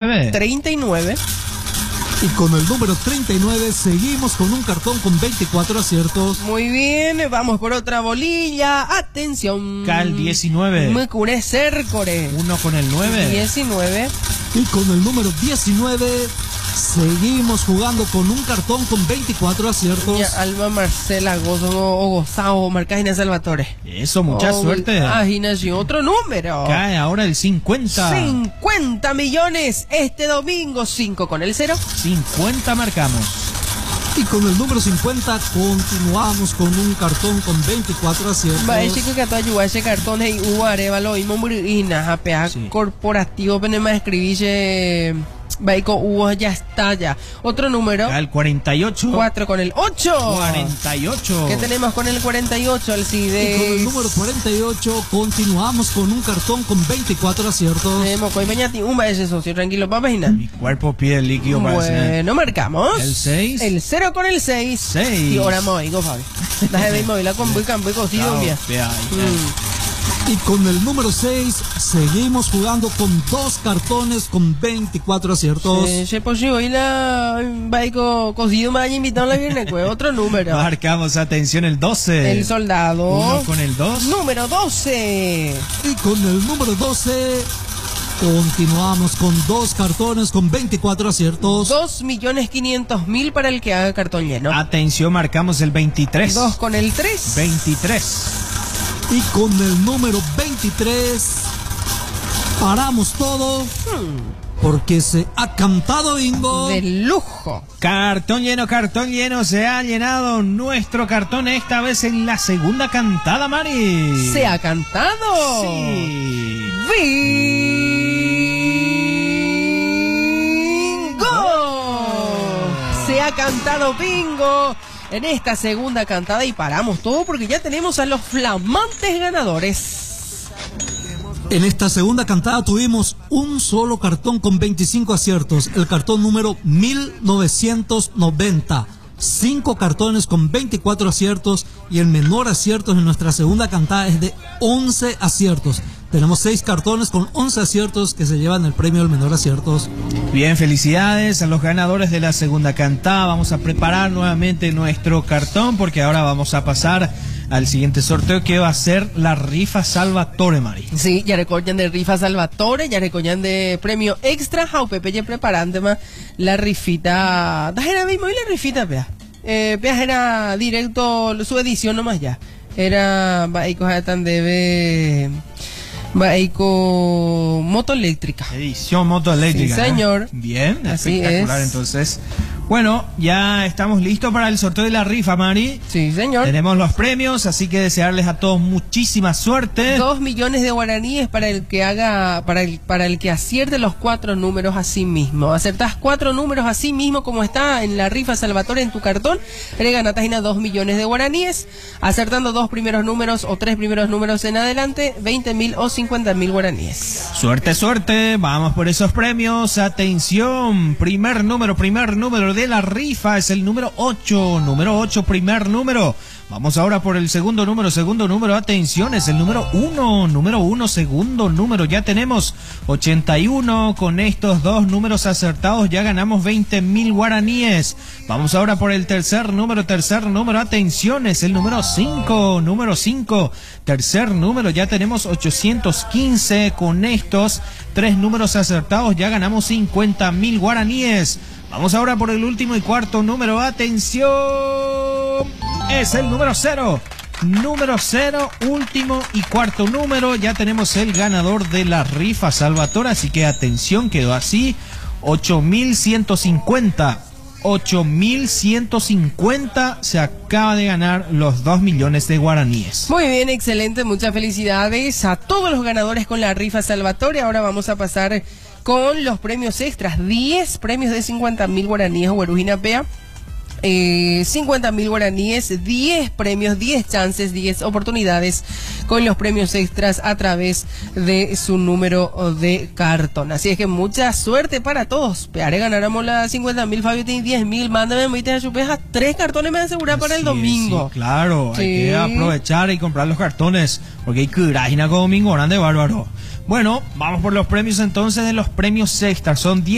39. 39. Y con el número 39 seguimos con un cartón con 24 aciertos. Muy bien, vamos por otra bolilla. Atención. Cal 19. Mecure Cercore. 1 con el 9. 19. Y con el número 19 seguimos jugando con un cartón con 24 aciertos. Ya, Alma Marcela Gozo o Gozao, Marcajina Salvatore. Eso, mucha suerte. Imaginación, otro número. Cae ahora el 50. 50 millones este domingo, 5 con el 0. 50 marcamos. Y con el número 50 continuamos con un cartón con 24 aciertos. Va, ese que cató ayuda ese cartón y Arevalo y Mombrina, apea corporativo, penema escribirse. Baico Hugo ya está ya. Otro número. Al 48. 4 con el 8. 48. ¿Qué tenemos con el 48, Alcides? Y con el número 48 continuamos con un cartón con 24 aciertos. Tenemos Coimeñati, un ese socio, tranquilo, papá. Mi cuerpo pide líquido para Bueno, marcamos. El 6. El 0 con el 6. 6. Y ahora me oigo, Fabi. Deje de móvil con muy campo y cocido, mía. Y con el número 6 seguimos jugando con 2 cartones con 24 aciertos. Se posible hoy la baico cocido me haya invitado la viernes, pues otro número. Marcamos, atención, el 12. El soldado. 1 con el 2. Número 12. Y con el número 12 continuamos con 2 cartones con 24 aciertos. 2.500.000 para el que haga cartón lleno. Atención, marcamos el 23. 2 con el 3. 23. Y con el número 23 paramos todo porque se ha cantado bingo. De lujo. Cartón lleno, se ha llenado nuestro cartón esta vez en la segunda cantada, Mari. ¿Se ha cantado? Sí. ¡Bingo! Se ha cantado bingo en esta segunda cantada y paramos todo porque ya tenemos a los flamantes ganadores. En esta segunda cantada tuvimos un solo cartón con 25 aciertos, el cartón número 1990. 5 cartones con 24 aciertos y el menor acierto en nuestra segunda cantada es de 11 aciertos. Tenemos 6 cartones con 11 aciertos que se llevan el premio del menor aciertos. Bien, felicidades a los ganadores de la segunda cantada. Vamos a preparar nuevamente nuestro cartón porque ahora vamos a pasar al siguiente sorteo que va a ser la rifa Salvatore, Mari. Sí, ya recordan de rifa Salvatore, ya recordan de premio extra, jau Pepe ya preparando más la rifita. Era mismo y la rifita, pea. Pea era directo su edición nomás ya. Era baico tan debe baico moto eléctrica. Edición moto eléctrica. Sí, señor. Bien, así espectacular es. Entonces. Bueno, ya estamos listos para el sorteo de la rifa, Mari. Sí, señor. Tenemos los premios, así que desearles a todos muchísima suerte. 2 millones de guaraníes para el que haga, para el que acierte los 4 números así mismo. Acertás 4 números así mismo como está en la rifa Salvatore en tu cartón, le ganás 2 millones de guaraníes. Acertando 2 primeros números o 3 primeros números en adelante, 20.000 o 50.000 guaraníes. Suerte, suerte. Vamos por esos premios. Atención. Primer número de la rifa es el número 8. Número 8, primer número. Vamos ahora por el segundo número. Segundo número, atención, es el número 1. Número 1, segundo número. Ya tenemos 81. Con estos 2 números acertados ya ganamos 20.000 guaraníes. Vamos ahora por el tercer número. Tercer número, atención, es el número 5. Número 5, tercer número. Ya tenemos 815. Con estos 3 números acertados ya ganamos 50.000 guaraníes. Vamos ahora por el último y cuarto número. Atención. Es el número 0. Número 0, último y cuarto número. Ya tenemos el ganador de la rifa Salvatore. Así que atención, quedó así. 8.150. 8.150 se acaba de ganar los 2 millones de guaraníes. Muy bien, excelente, muchas felicidades a todos los ganadores con la rifa Salvatore. Ahora vamos a pasar con los premios extras. 10 premios de 50.000 guaraníes, Guarujina Pea. 50.000 guaraníes, 10 premios, 10 chances, 10 oportunidades con los premios extras a través de su número de cartón. Así es que mucha suerte para todos. Peare ganáramos las 50.000, Fabio tiene 10.000, mándame muy a su peja, 3 cartones me van a asegurar para el domingo. Sí, claro, Sí. hay que aprovechar y comprar los cartones, porque hay que ir a domingo grande bárbaro. Bueno, vamos por los premios entonces de los premios extras. Son 10